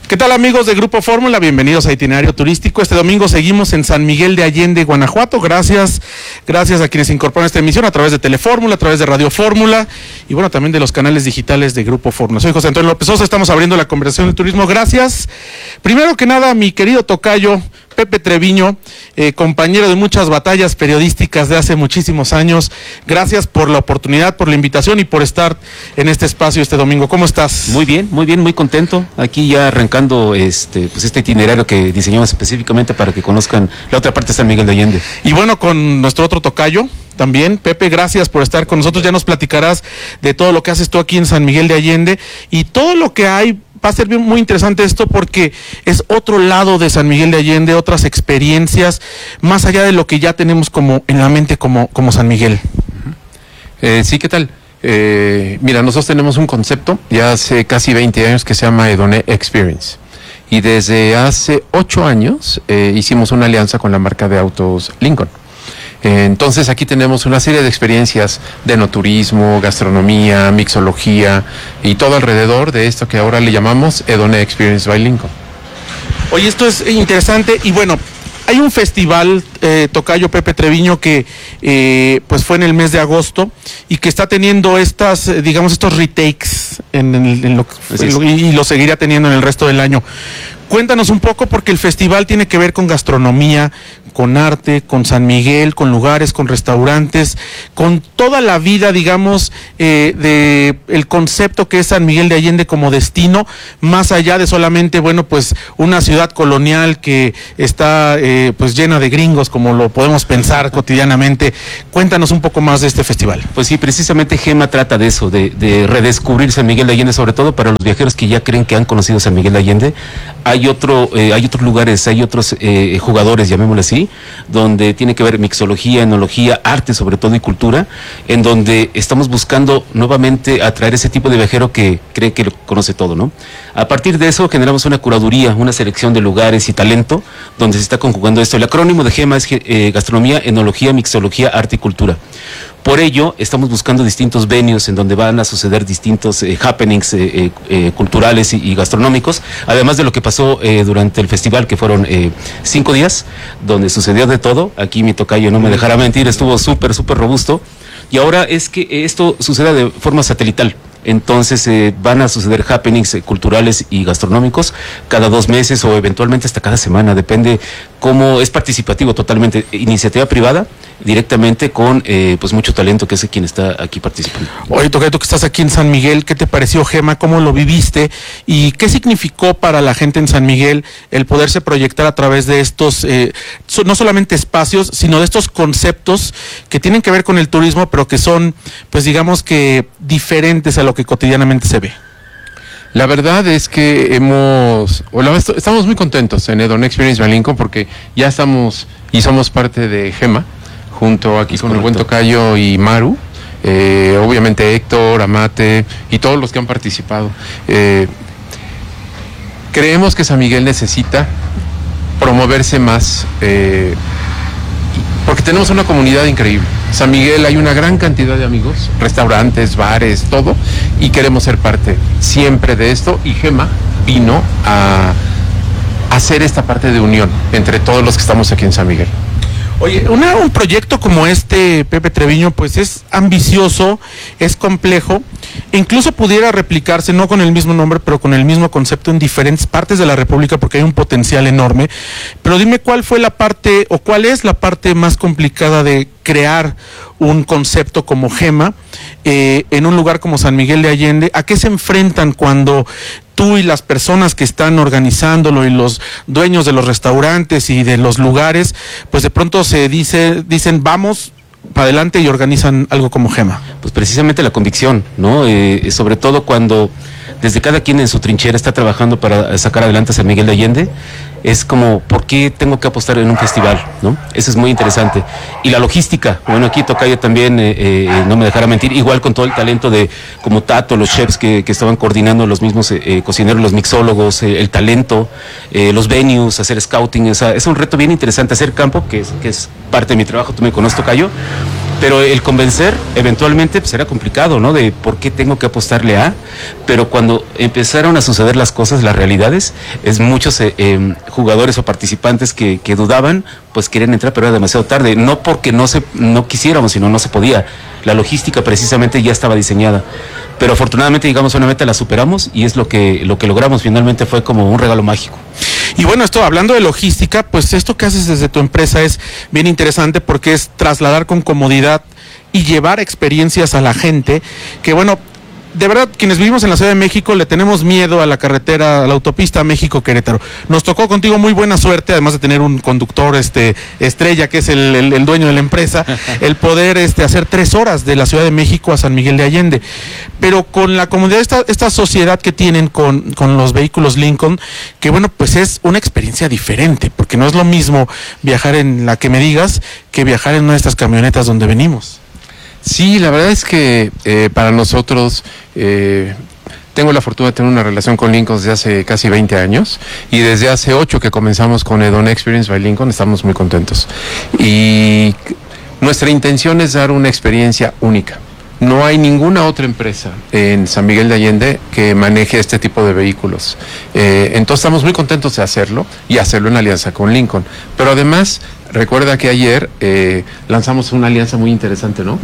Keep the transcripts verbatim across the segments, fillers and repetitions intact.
¿Qué tal, amigos de Grupo Fórmula? Bienvenidos a Itinerario Turístico. Este domingo seguimos en San Miguel de Allende, Guanajuato. Gracias, gracias a quienes incorporan esta emisión a través de Telefórmula, a través de Radio Fórmula y bueno, también de los canales digitales de Grupo Fórmula. Soy José Antonio López Sosa, estamos abriendo la conversación del turismo. Gracias. Primero que nada, mi querido tocayo, Pepe Treviño, eh, compañero de muchas batallas periodísticas de hace muchísimos años. Gracias por la oportunidad, por la invitación y por estar en este espacio este domingo. ¿Cómo estás? Muy bien, muy bien, muy contento. Aquí ya arrancando este, pues este itinerario que diseñamos específicamente para que conozcan la otra parte de San Miguel de Allende. Y bueno, con nuestro otro tocayo también. Pepe, gracias por estar con nosotros. Ya nos platicarás de todo lo que haces tú aquí en San Miguel de Allende y todo lo que hay. Va a ser bien, muy interesante esto porque es otro lado de San Miguel de Allende, otras experiencias, más allá de lo que ya tenemos como en la mente como, como San Miguel. Eh, sí, ¿qué tal? Eh, mira, nosotros tenemos un concepto ya hace casi veinte años que se llama Edoné Experience. Y desde hace ocho años eh, hicimos una alianza con la marca de autos Lincoln. Entonces aquí tenemos una serie de experiencias de enoturismo, gastronomía, mixología y todo alrededor de esto que ahora le llamamos Edoné Experience by Lincoln. Oye, esto es interesante y bueno, hay un festival, eh, tocayo Pepe Treviño, que eh, pues fue en el mes de agosto y que está teniendo estas, eh, digamos, estos retakes en, en, en lo, en lo, y lo seguirá teniendo en el resto del año. Cuéntanos un poco porque el festival tiene que ver con gastronomía, con arte, con San Miguel, con lugares, con restaurantes, con toda la vida, digamos, eh, de el concepto que es San Miguel de Allende como destino, más allá de solamente, bueno, pues una ciudad colonial que está eh, pues llena de gringos, como lo podemos pensar cotidianamente. Cuéntanos un poco más de este festival. Pues sí, precisamente Gema trata de eso, de, de redescubrir San Miguel de Allende, sobre todo para los viajeros que ya creen que han conocido San Miguel de Allende. Hay otro, eh, hay otros lugares, hay otros eh, jugadores, llamémoslo así, donde tiene que ver mixología, enología, arte sobre todo y cultura, en donde estamos buscando nuevamente atraer ese tipo de viajero que cree que lo conoce todo, ¿no? A partir de eso generamos una curaduría, una selección de lugares y talento, donde se está conjugando esto. El acrónimo de Gema es eh, gastronomía, enología, mixología, arte y cultura. Por ello, estamos buscando distintos venues en donde van a suceder distintos eh, happenings eh, eh, eh, culturales y, y gastronómicos, además de lo que pasó eh, durante el festival, que fueron eh, cinco días, donde sucedió de todo. Aquí mi tocayo no me dejará mentir, estuvo súper, súper robusto. Y ahora es que esto suceda de forma satelital. Entonces eh, van a suceder happenings eh, culturales y gastronómicos cada dos meses o eventualmente hasta cada semana, depende cómo es participativo totalmente, iniciativa privada directamente con eh, pues mucho talento que es quien está aquí participando. Oye, tocayo, tú que estás aquí en San Miguel, ¿qué te pareció, Gema? ¿Cómo lo viviste? ¿Y qué significó para la gente en San Miguel el poderse proyectar a través de estos, eh, so, no solamente espacios, sino de estos conceptos que tienen que ver con el turismo, pero que son, pues digamos que diferentes a lo que cotidianamente se ve? La verdad es que hemos, o la, estamos muy contentos en Edoné Experience by Lincoln porque ya estamos y somos parte de Gema, junto aquí es con correcto. El buen tocayo y Maru, eh, obviamente Héctor, Amate y todos los que han participado. Eh, creemos que San Miguel necesita promoverse más, eh, porque tenemos una comunidad increíble. San Miguel hay una gran cantidad de amigos, restaurantes, bares, todo, y queremos ser parte siempre de esto, y Gema vino a hacer esta parte de unión entre todos los que estamos aquí en San Miguel. Oye, una, un proyecto como este, Pepe Treviño, pues es ambicioso, es complejo, incluso pudiera replicarse, no con el mismo nombre, pero con el mismo concepto en diferentes partes de la República, porque hay un potencial enorme. Pero dime cuál fue la parte, o cuál es la parte más complicada de crear un concepto como Gema eh, en un lugar como San Miguel de Allende. ¿A qué se enfrentan cuando tú y las personas que están organizándolo y los dueños de los restaurantes y de los lugares, pues de pronto se dice, dicen vamos para adelante y organizan algo como Gema? Pues precisamente la convicción, ¿no? Eh, sobre todo cuando desde cada quien en su trinchera está trabajando para sacar adelante a San Miguel de Allende, es como, ¿por qué tengo que apostar en un festival? ¿No? Eso es muy interesante. Y la logística, bueno, aquí tocayo también, eh, eh, no me dejará mentir, igual con todo el talento de, como Tato, los chefs que, que estaban coordinando, los mismos eh, cocineros, los mixólogos, eh, el talento, eh, los venues, hacer scouting, o sea, es un reto bien interesante, hacer campo, que es, que es parte de mi trabajo, tú me conoces, tocayo, Pero el convencer eventualmente pues era complicado, ¿no? De por qué tengo que apostarle a, pero cuando empezaron a suceder las cosas, las realidades, es muchos eh, eh, jugadores o participantes que, que dudaban, pues querían entrar, pero era demasiado tarde, no porque no se no quisiéramos, sino no se podía. La logística precisamente ya estaba diseñada. Pero afortunadamente llegamos a una meta, la superamos y es lo que lo que logramos. Finalmente fue como un regalo mágico. Y bueno, esto hablando de logística, pues esto que haces desde tu empresa es bien interesante porque es trasladar con comodidad y llevar experiencias a la gente, que bueno, de verdad, quienes vivimos en la Ciudad de México le tenemos miedo a la carretera, a la autopista México-Querétaro. Nos tocó contigo muy buena suerte, además de tener un conductor este estrella, que es el, el, el dueño de la empresa, el poder este hacer tres horas de la Ciudad de México a San Miguel de Allende. Pero con la comodidad, esta, esta sociedad que tienen con, con los vehículos Lincoln, que bueno, pues es una experiencia diferente, porque no es lo mismo viajar en la que me digas que viajar en una de estas camionetas donde venimos. Sí, la verdad es que eh, para nosotros, eh, tengo la fortuna de tener una relación con Lincoln desde hace casi veinte años y desde hace ocho que comenzamos con Edon Experience by Lincoln estamos muy contentos. Y nuestra intención es dar una experiencia única. No hay ninguna otra empresa en San Miguel de Allende que maneje este tipo de vehículos. Eh, entonces estamos muy contentos de hacerlo y hacerlo en alianza con Lincoln. Pero además, recuerda que ayer eh, lanzamos una alianza muy interesante, ¿no?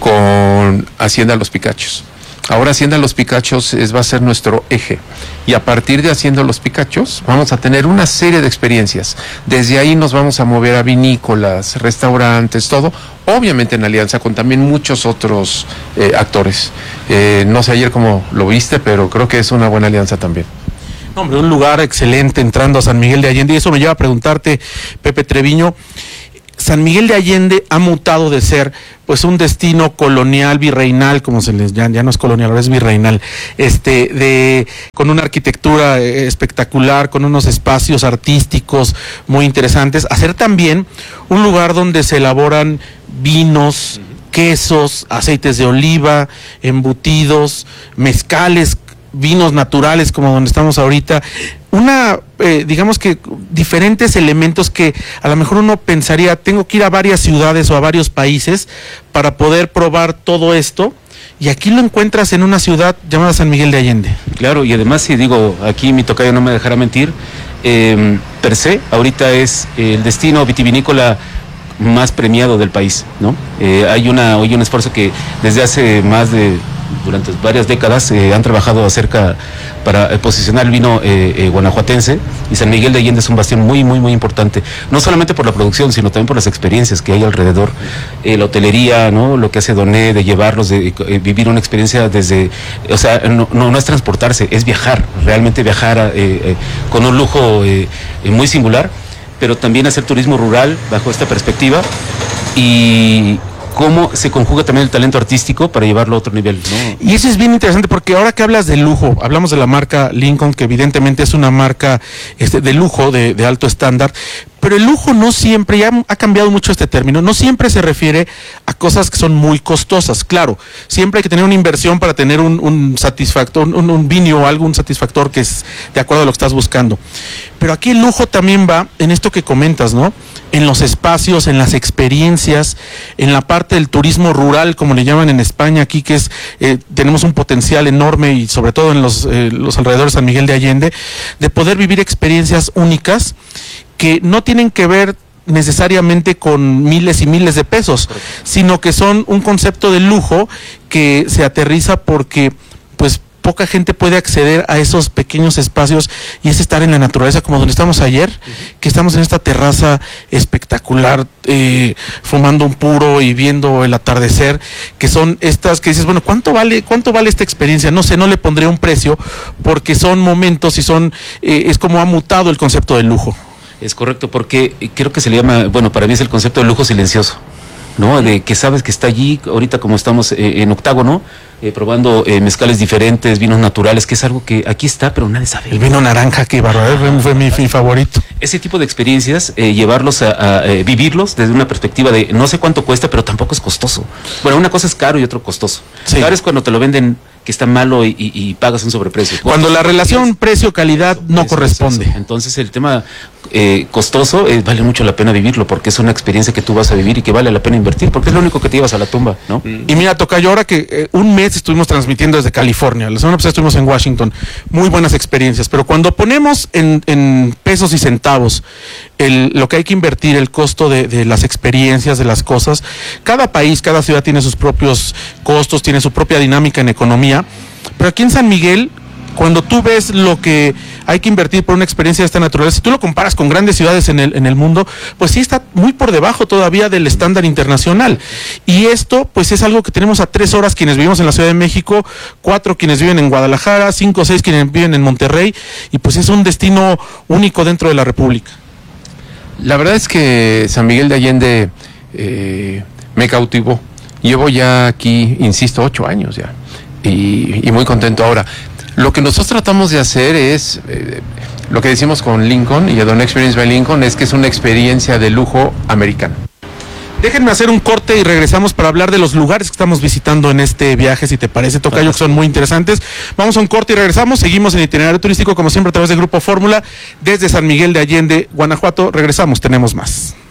Con Hacienda Los Picachos. Ahora Hacienda Los Picachos es, va a ser nuestro eje. Y a partir de Hacienda Los Picachos vamos a tener una serie de experiencias. Desde ahí nos vamos a mover a vinícolas, restaurantes, todo. Obviamente en alianza con también muchos otros eh, actores. Eh, no sé ayer cómo lo viste, pero creo que es una buena alianza también. Hombre, un lugar excelente entrando a San Miguel de Allende. Y eso me lleva a preguntarte, Pepe Treviño, San Miguel de Allende ha mutado de ser pues un destino colonial, virreinal, como se les llama, ya no es colonial, ahora es virreinal, este, de, con una arquitectura eh, espectacular, con unos espacios artísticos muy interesantes, a ser también un lugar donde se elaboran vinos, quesos, aceites de oliva, embutidos, mezcales, vinos naturales como donde estamos ahorita, una, eh, digamos que diferentes elementos que a lo mejor uno pensaría, tengo que ir a varias ciudades o a varios países para poder probar todo esto, y aquí lo encuentras en una ciudad llamada San Miguel de Allende. Claro, y además si digo, aquí mi tocayo no me dejará mentir, eh, per se, ahorita es el destino vitivinícola más premiado del país, ¿no? Eh, hay una, hay un esfuerzo que desde hace más de durante varias décadas eh, han trabajado acerca para eh, posicionar el vino eh, eh, guanajuatense, y San Miguel de Allende es un bastión muy muy muy importante, no solamente por la producción sino también por las experiencias que hay alrededor, eh, la hotelería, no, lo que hace Doné de llevarlos, de eh, vivir una experiencia desde, o sea, no, no, no es transportarse, es viajar, realmente viajar eh, eh, con un lujo eh, eh, muy singular, pero también hacer turismo rural bajo esta perspectiva, y cómo se conjuga también el talento artístico para llevarlo a otro nivel, ¿no? Y eso es bien interesante porque ahora que hablas de lujo, hablamos de la marca Lincoln, que evidentemente es una marca este, de lujo, de, de alto estándar, pero el lujo no siempre, ya ha cambiado mucho este término, no siempre se refiere a cosas que son muy costosas. Claro, siempre hay que tener una inversión para tener un, un satisfactor, un, un vino o algún satisfactor que es de acuerdo a lo que estás buscando. Pero aquí el lujo también va en esto que comentas, ¿no? En los espacios, en las experiencias, en la parte del turismo rural, como le llaman en España aquí, que es, eh, tenemos un potencial enorme, y sobre todo en los, eh, los alrededores de San Miguel de Allende, de poder vivir experiencias únicas que no tienen que ver necesariamente con miles y miles de pesos, sino que son un concepto de lujo que se aterriza porque pues poca gente puede acceder a esos pequeños espacios, y es estar en la naturaleza, como donde estamos ayer, que estamos en esta terraza espectacular, eh, fumando un puro y viendo el atardecer, que son estas que dices, bueno, ¿cuánto vale, cuánto vale esta experiencia? No sé, no le pondré un precio, porque son momentos y son, eh, es como ha mutado el concepto del lujo. Es correcto, porque creo que se le llama, bueno, para mí es el concepto de lujo silencioso, ¿no? De que sabes que está allí, ahorita como estamos eh, en octágono, eh, probando eh, mezcales diferentes, vinos naturales, que es algo que aquí está, pero nadie sabe. El vino naranja, qué bárbaro, fue, fue mi, mi favorito. Ese tipo de experiencias, eh, llevarlos a, a eh, vivirlos desde una perspectiva de no sé cuánto cuesta, pero tampoco es costoso. Bueno, una cosa es caro y otro costoso. Sí. Caro es cuando te lo venden que está malo y, y, y pagas un sobreprecio. Cuando la relación precio-calidad no Eso, corresponde. eso, eso. Entonces el tema eh, costoso eh, vale mucho la pena vivirlo porque es una experiencia que tú vas a vivir y que vale la pena invertir porque es lo único que te llevas a la tumba, ¿no? Y mira, tocayo, ahora que eh, un mes estuvimos transmitiendo desde California, la semana pasada estuvimos en Washington, muy buenas experiencias, pero cuando ponemos en, en pesos y centavos el, lo que hay que invertir, el costo de, de las experiencias, de las cosas, cada país, cada ciudad tiene sus propios costos, tiene su propia dinámica en economía, pero aquí en San Miguel, cuando tú ves lo que hay que invertir por una experiencia de esta naturaleza, si tú lo comparas con grandes ciudades en el, en el mundo, pues sí está muy por debajo todavía del estándar internacional. Y esto, pues es algo que tenemos a tres horas quienes vivimos en la Ciudad de México, cuatro quienes viven en Guadalajara, cinco o seis quienes viven en Monterrey, y pues es un destino único dentro de la República. La verdad es que San Miguel de Allende eh, me cautivó. Llevo ya aquí, insisto, ocho años ya. Y, y muy contento ahora. Lo que nosotros tratamos de hacer es, eh, lo que decimos con Lincoln y Edon Experience by Lincoln, es que es una experiencia de lujo americano. Déjenme hacer un corte y regresamos para hablar de los lugares que estamos visitando en este viaje, si te parece, tocayo, que son muy interesantes. Vamos a un corte y regresamos. Seguimos en Itinerario Turístico, como siempre, a través del Grupo Fórmula, desde San Miguel de Allende, Guanajuato. Regresamos, tenemos más.